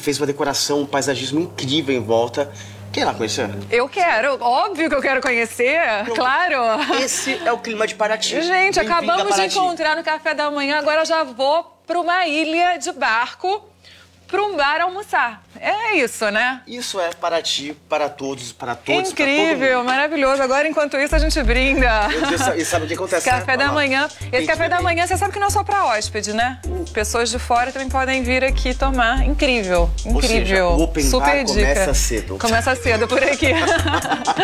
fez uma decoração, um paisagismo incrível em volta. Quer ir lá conhecer? Eu quero, óbvio que eu quero conhecer, claro. Esse é o clima de Paraty. Gente, acabamos de encontrar no café da manhã, agora eu já vou para uma ilha de barco, para um bar almoçar. É isso, né? Isso é Paraty para todos, para todos. Incrível, maravilhoso. Agora, enquanto isso, a gente brinda. E sabe o que acontece? Café da manhã. Esse café da manhã, você sabe que não é só para hóspede, né? Pessoas de fora também podem vir aqui tomar. Incrível, incrível. Ou seja, o open Super bar dica. começa cedo. Começa cedo por aqui.